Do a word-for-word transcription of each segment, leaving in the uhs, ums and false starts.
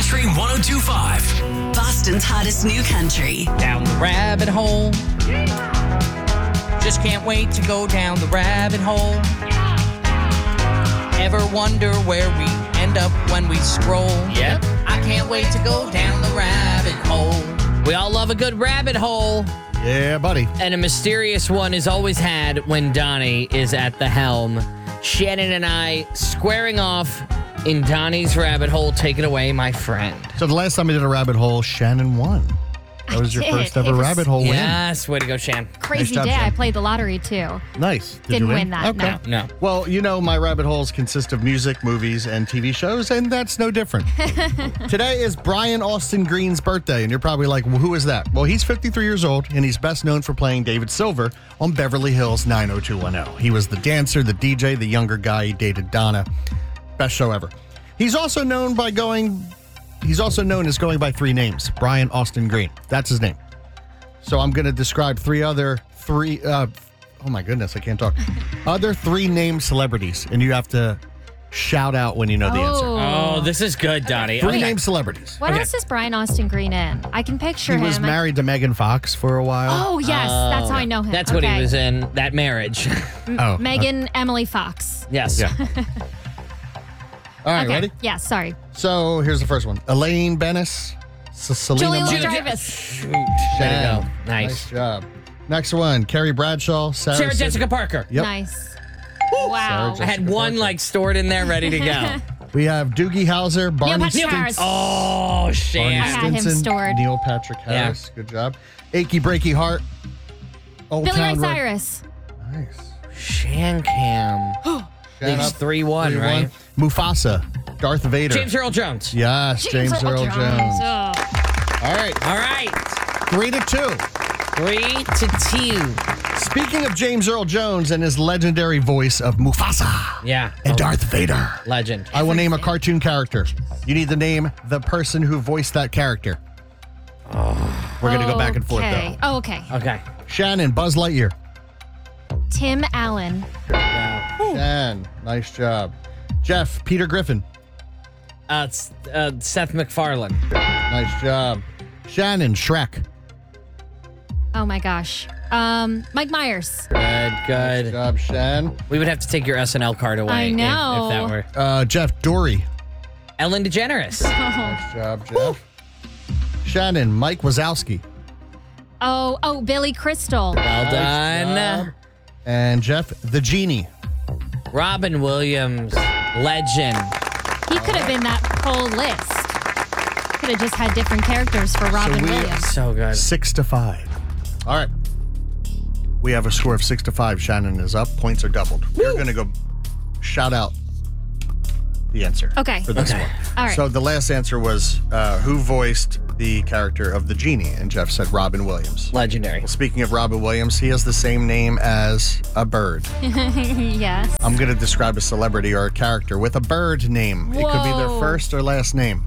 Country one oh two point five. Boston's hottest new country. Down the rabbit hole. Just can't wait to go down the rabbit hole. Ever wonder where we end up when we scroll? Yep. I can't wait to go down the rabbit hole. We all love a good rabbit hole. Yeah, buddy. And a mysterious one is always had when Donnie is at the helm. Shannon and I squaring off in Donnie's rabbit hole. Take it away, my friend. So the last time I did a rabbit hole, Shannon won. That was your did. first ever It was- rabbit hole win. Yes, way to go, Shan. Crazy Nice job, day. I Sam. played the lottery too. Nice. Did Didn't you win that, Okay. No. Well, you know, my rabbit holes consist of music, movies, and T V shows, and that's no different. Today is Brian Austin Green's birthday, and you're probably like, well, who is that? Well, he's fifty-three years old, and he's best known for playing David Silver on Beverly Hills nine oh two one oh. He was the dancer, the D J, the younger guy. He dated Donna. Best show ever. He's also known by going, he's also known as going by three names. Brian Austin Green. That's his name. So I'm going to describe three other, three, uh, oh my goodness, I can't talk. Other three named celebrities, and you have to shout out when you know the answer. Oh, this is good, Donnie. Three Okay. named celebrities. What Okay. else is Brian Austin Green in? I can picture He him. was married to Megan Fox for a while. Oh, yes. that's how I know him. That's what he Okay. was in, that marriage. Oh, Megan Emily Fox. Yes. Yeah. All right, Okay. ready? Yeah, sorry. So here's the first one. Elaine Bennis. S- Selena Julie Meyer. Louis-Dreyfus. Shoot. Way to Shan. go. Nice. Nice job. Next one. Carrie Bradshaw. Sarah, Sarah Sid- Jessica Parker. Yep. Nice. Sarah Wow. Jessica I had one Parker. like stored in there ready to go. We have Doogie Howser, Barney Patrick Stinson. Harris. Oh, Barney Shan. I had him Stinson, stored. Neil Patrick Harris. Good job. Achy Breaky Heart. Old Billy Ray Town Road. Cyrus. Nice. Shan Cam. Shout Leaves out three one, three right? Mufasa. Darth Vader. James Earl Jones. Yes, James, Earl Jones. Ugh. All right. All right. Three to two. Three to two. Speaking of James Earl Jones and his legendary voice of Mufasa Yeah. and Oh, Darth Vader, legend. I will name a cartoon character. You need to name the person who voiced that character. We're going to go back and forth, Okay. though. Oh, okay. Okay. Shannon, Buzz Lightyear. Tim Allen. Shan, nice job. Jeff, Peter Griffin. Uh, it's, uh, Seth MacFarlane. Nice job. Shannon, Shrek. Oh my gosh. Um, Mike Myers. Good, Good good. job, Shan. We would have to take your S N L card away. I if- know. If, that were Uh, Jeff, Dory. Ellen DeGeneres. Nice job, Jeff. Shannon, Mike Wazowski. Oh, oh, Billy Crystal. Well Nice done. job. And Jeff, the Genie. Robin Williams, legend. He could have been that whole list. Could have just had different characters for Robin we- Williams. So good. Six to five. All right. We have a score of six to five. Shannon is up. Points are doubled. We're going to go shout out the answer. Okay. For this Okay. one. All right. So the last answer was uh, who voiced the character of the Genie? And Jeff said Robin Williams. Legendary. Speaking of Robin Williams, he has the same name as a bird. Yes. I'm going to describe a celebrity or a character with a bird name. It could be their Whoa. first or last name.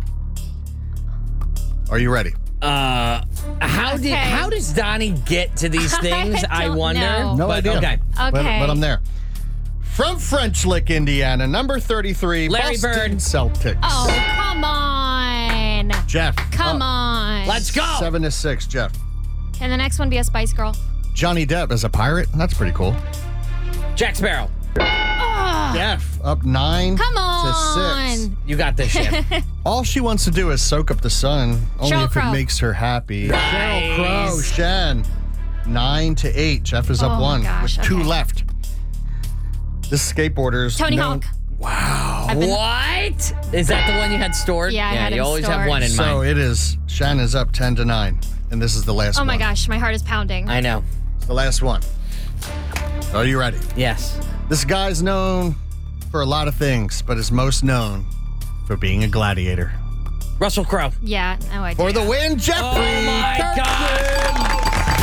Are you ready? Uh, how did Okay. how does Donnie get to these things? I, don't wonder. know. No But, idea. Okay. But, Okay. but I'm there. From French Lick, Indiana, number thirty-three, Larry Boston Bird. Celtics. Oh, come on. Jeff. Come up on. Let's go. Seven to six, Jeff. Can the next one be a Spice Girl? Johnny Depp as a pirate. That's pretty cool. Jack Sparrow. Oh, Jeff up nine come to six. on. You got this shit. All she wants to do is soak up the sun, only Sheryl if Crow. it makes her happy. Nice. Sheryl Crow, Shan. Nine to eight. Jeff is Oh, up my one gosh, with two okay. left. This skateboarder's Tony known- Hawk. Wow. I've been- What? Is that the one you had stored? Yeah, I yeah had you him always have stored. one in So mind. it is. Shan is up ten to nine, and this is the last Oh one. my gosh, my heart is pounding. I know. It's the last one. Are you ready? Yes. This guy's known for a lot of things, but is most known for being a gladiator. Russell Crowe. Yeah, no idea. For the win, Jeffrey Oh my Kirkman. God.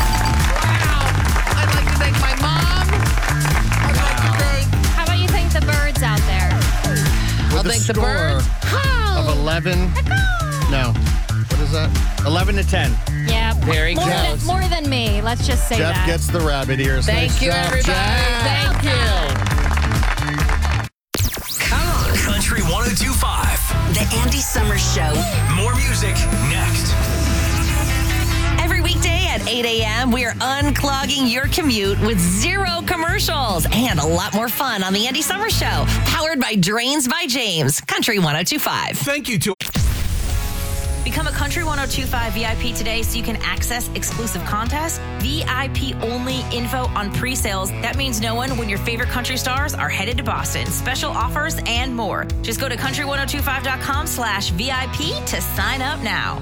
I'd like to thank my mom. I'd like to thank How about you thank the birds out there? With I'll a thank the score birds. of eleven. No. What is that? eleven to ten. Yeah. Very more close. Than, more than me. Let's just say Jeff that. gets the rabbit ears. Thank Nice you, job, everybody. Jeff. Thank you. Country one oh two point five. The Andy Summers Show. More a.m., we're unclogging your commute with zero commercials and a lot more fun on the Andy Summers Show, powered by Drains by James, Country one oh two five. Thank you to Become a Country one oh two five V I P today so you can access exclusive contests, V I P-only info on pre-sales. That means knowing when your favorite country stars are headed to Boston, special offers, and more. Just go to country one oh two five dot com slash V I P to sign up now.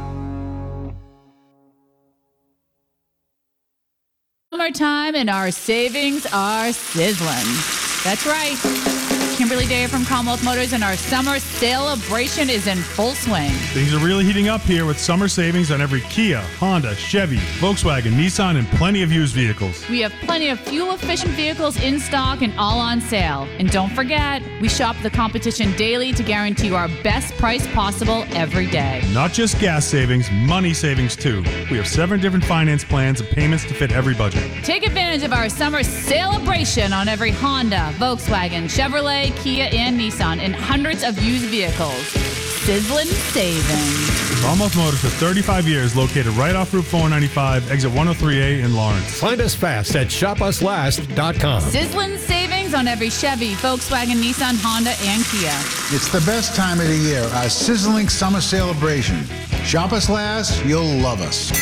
Summertime and our savings are sizzling. That's right. Kimberly Day from Commonwealth Motors, and our summer celebration is in full swing. Things are really heating up here with summer savings on every Kia, Honda, Chevy, Volkswagen, Nissan, and plenty of used vehicles. We have plenty of fuel-efficient vehicles in stock and all on sale. And don't forget, we shop the competition daily to guarantee you our best price possible every day. Not just gas savings, money savings too. We have seven different finance plans and payments to fit every budget. Take advantage of our summer celebration on every Honda, Volkswagen, Chevrolet, Kia, and Nissan, and hundreds of used vehicles. Sizzling savings. Commonwealth Motors for thirty-five years, located right off Route four ninety-five, exit one oh three A in Lawrence. Find us fast at shop us last dot com. Sizzling savings on every Chevy, Volkswagen, Nissan, Honda, and Kia. It's the best time of the year, our sizzling summer celebration. Shop us last, you'll love us.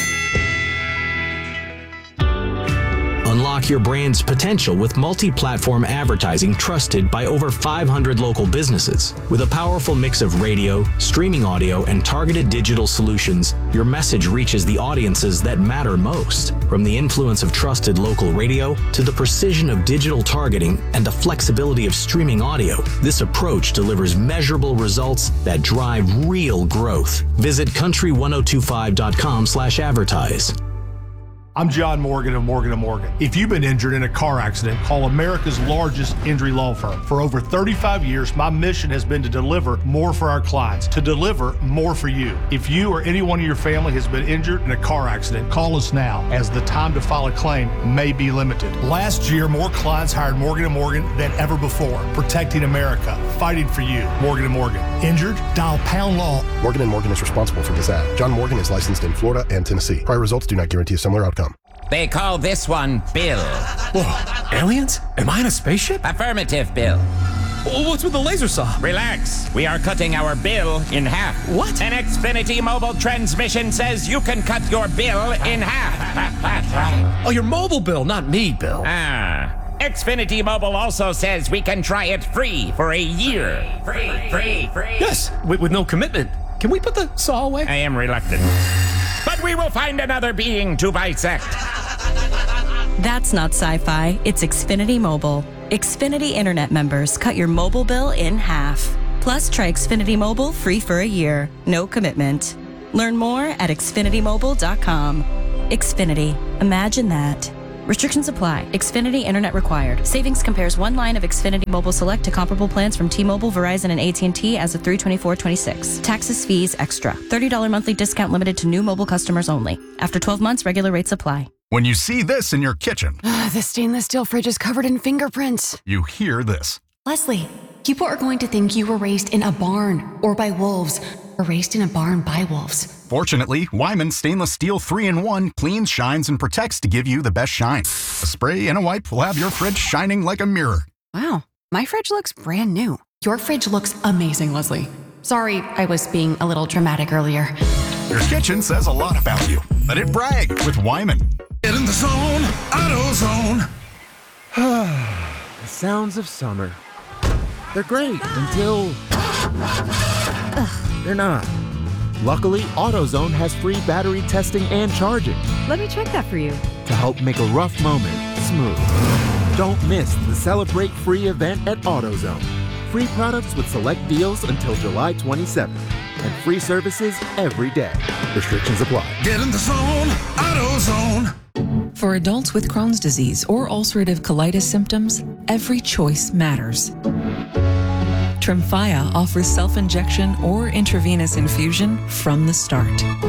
unlock your brand's potential with multi-platform advertising trusted by over five hundred local businesses. With a powerful mix of radio, streaming audio, and targeted digital solutions, your message reaches the audiences that matter most. From the influence of trusted local radio to the precision of digital targeting and the flexibility of streaming audio, this approach delivers measurable results that drive real growth. Visit country one oh two five dot com slash advertise. I'm John Morgan of Morgan and Morgan. If you've been injured in a car accident, call America's largest injury law firm. For over thirty-five years, my mission has been to deliver more for our clients, to deliver more for you. If you or anyone in your family has been injured in a car accident, call us now, as the time to file a claim may be limited. Last year, more clients hired Morgan and Morgan than ever before, protecting America, fighting for you. Morgan and Morgan. Injured? Dial pound law. Morgan and Morgan is responsible for this ad. John Morgan is licensed in Florida and Tennessee. Prior results do not guarantee a similar outcome. They call this one Bill. Whoa, aliens? Am I in a spaceship? Affirmative, Bill. What's with the laser saw? Relax. We are cutting our bill in half. What? An Xfinity mobile transmission says you can cut your bill in half. Oh, your mobile bill, not me, Bill. Ah. Xfinity Mobile also says we can try it free for a year. Free, free, free. Yes, with, with no commitment. Can we put the saw away? I am reluctant. But we will find another being to bisect. That's not sci-fi. It's Xfinity Mobile. Xfinity Internet members cut your mobile bill in half. Plus, try Xfinity Mobile free for a year. No commitment. Learn more at xfinity mobile dot com. Xfinity. Imagine that. Restrictions apply. Xfinity Internet required. Savings compares one line of Xfinity Mobile Select to comparable plans from T-Mobile, Verizon, and A T and T as of three twenty-four twenty-six. Taxes, fees, extra. thirty dollars monthly discount limited to new mobile customers only. After twelve months, regular rates apply. When you see this in your kitchen, the stainless steel fridge is covered in fingerprints. You hear this. Leslie, people are going to think you were raised in a barn or by wolves, or raised in a barn by wolves. Fortunately, Wyman Stainless Steel three in one cleans, shines, and protects to give you the best shine. A spray and a wipe will have your fridge shining like a mirror. Wow, my fridge looks brand new. Your fridge looks amazing, Leslie. Sorry, I was being a little dramatic earlier. Your kitchen says a lot about you. Let it brag with Wyman. Get in the zone, AutoZone. The sounds of summer. They're great until they're not. Luckily, AutoZone has free battery testing and charging. Let me check that for you. To help make a rough moment smooth. Don't miss the Celebrate Free event at AutoZone. Free products with select deals until July twenty-seventh. And free services every day. Restrictions apply. Get in the zone, AutoZone. For adults with Crohn's disease or ulcerative colitis symptoms, every choice matters. Tremfya offers self-injection or intravenous infusion from the start.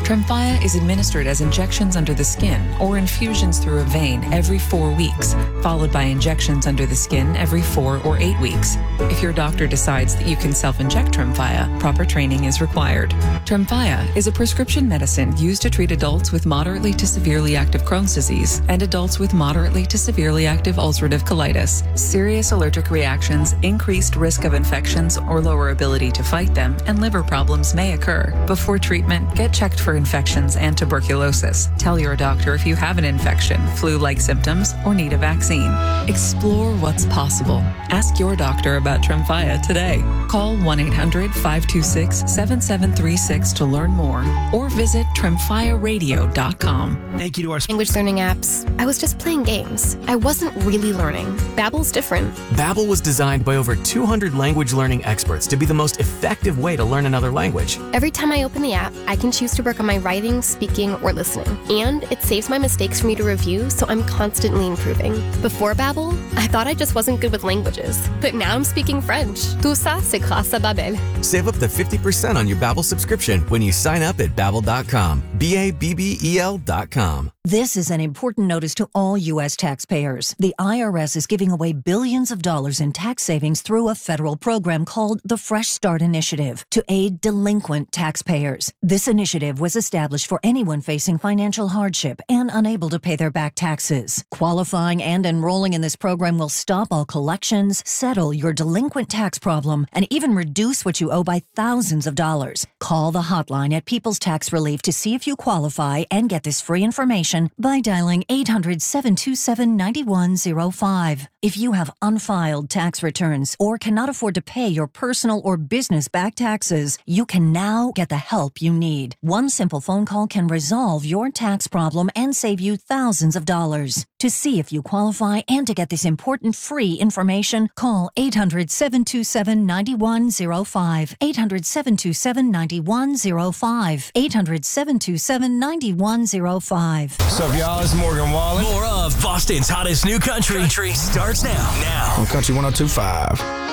Tremfya is administered as injections under the skin or infusions through a vein every four weeks, followed by injections under the skin every four or eight weeks. If your doctor decides that you can self-inject Tremfya, proper training is required. Tremfya is a prescription medicine used to treat adults with moderately to severely active Crohn's disease and adults with moderately to severely active ulcerative colitis. Serious allergic reactions, increased risk of infections or lower ability to fight them, and liver problems may occur. Before treatment, get checked for infections and tuberculosis. Tell your doctor if you have an infection, flu-like symptoms, or need a vaccine. Explore what's possible. Ask your doctor about Tremfya today. Call one eight hundred, five two six, seven seven three six to learn more or visit tremfya radio dot com. Thank you to our language learning apps. I was just playing games. I wasn't really learning. Babbel's different. Babbel was designed by over two hundred language learning experts to be the most effective way to learn another language. Every time I open the app, I can choose to work on my writing, speaking, or listening. And it saves my mistakes for me to review, so I'm constantly improving. Before Babbel, I thought I just wasn't good with languages. But now I'm speaking French. Tout ça, c'est grâce à Babbel. Save up to fifty percent on your Babbel subscription when you sign up at babbel dot com. B A B B E L dot com. This is an important notice to all U S taxpayers. The I R S is giving away billions of dollars in tax savings through a federal program called the Fresh Start Initiative to aid delinquent taxpayers. This initiative was established for anyone facing financial hardship and unable to pay their back taxes. Qualifying and enrolling in this program will stop all collections, settle your delinquent tax problem, and even reduce what you owe by thousands of dollars. Call the hotline at People's Tax Relief to see if you qualify and get this free information by dialing eight hundred, seven two seven, nine one zero five. If you have unfiled tax returns or cannot afford to pay your personal or business back taxes, you can now get the help you need. One simple phone call can resolve your tax problem and save you thousands of dollars. To see if you qualify and to get this important free information, call eight hundred, seven two seven, nine one zero five. eight hundred, seven two seven, nine one zero five. eight hundred, seven two seven, nine one zero five. What's up, y'all? It's Morgan Wallen. More of Boston's hottest new country, country starts now. Now. On Country one oh two point five.